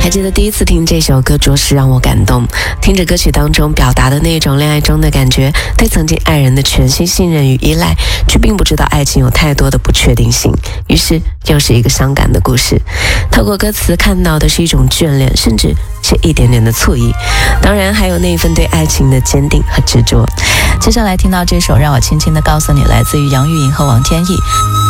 还记得第一次听这首歌，着实让我感动。听着歌曲当中表达的那种恋爱中的感觉，对曾经爱人的全心信任与依赖，却并不知道爱情有太多的不确定性。于是又是一个伤感的故事。透过歌词看到的是一种眷恋，甚至是一点点的醋意，当然还有那一份对爱情的坚定和执着。 接下来听到这首《让我轻轻地告诉你》，来自于杨钰莹和王天翼。